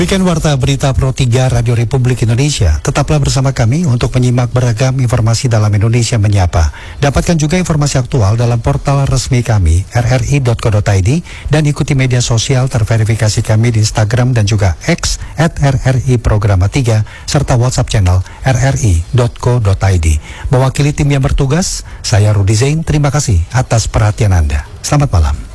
Weekend Warta Berita Pro 3 Radio Republik Indonesia. Tetaplah bersama kami untuk menyimak beragam informasi dalam Indonesia Menyapa. Dapatkan juga informasi aktual dalam portal resmi kami, rri.co.id, dan ikuti media sosial terverifikasi kami di Instagram dan juga X @RRI Programa 3, serta WhatsApp channel rri.co.id. Mewakili tim yang bertugas, saya Rudi Zain, terima kasih atas perhatian Anda. Selamat malam.